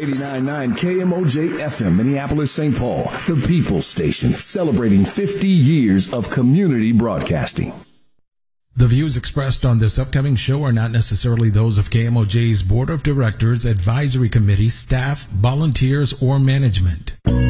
89.9 KMOJ FM, Minneapolis, St. Paul, the People's Station, celebrating 50 years of community broadcasting. The views expressed on this upcoming show are not necessarily those of KMOJ's Board of Directors, Advisory Committee, staff, volunteers, or management.